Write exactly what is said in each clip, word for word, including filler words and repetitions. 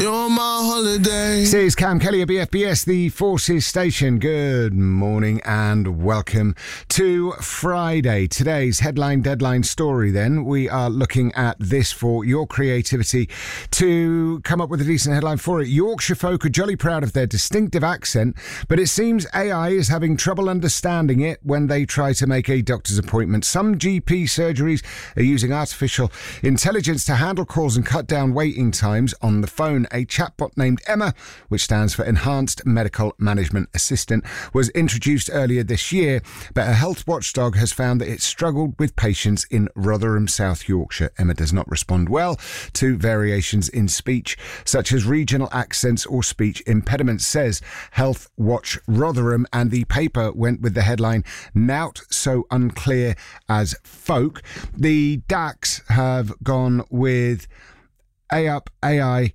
You're my holiday. This is Cam Kelly at B F B S, the Forces Station. Good morning and welcome to Friday. Today's headline deadline story then. We are looking at this for your creativity to come up with a decent headline for it. Yorkshire folk are jolly proud of their distinctive accent, but it seems A I is having trouble understanding it when they try to make a doctor's appointment. Some G P surgeries are using artificial intelligence to handle calls and cut down waiting times on the phone. A chatbot named Emma, which stands for Enhanced Medical Management Assistant, was introduced earlier this year, but a health watchdog has found that it struggled with patients in Rotherham, South Yorkshire. Emma does not respond well to variations in speech, such as regional accents or speech impediments, says Health Watch Rotherham, and the paper went with the headline, "Nout so unclear as folk." The D A X have gone with A up A I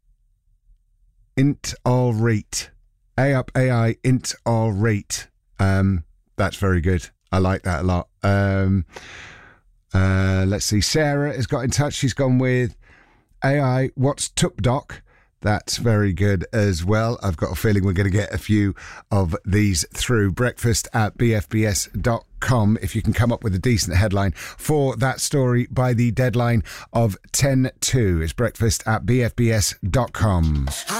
int all rate. A up A I int all rate. Um, that's very good. I like that a lot. Um, uh, let's see. Sarah has got in touch. She's gone with A I what's tup doc. That's very good as well. I've got a feeling we're going to get a few of these through. Breakfast at b f b s dot com if you can come up with a decent headline for that story by the deadline of ten two. It's breakfast at b f b s dot com.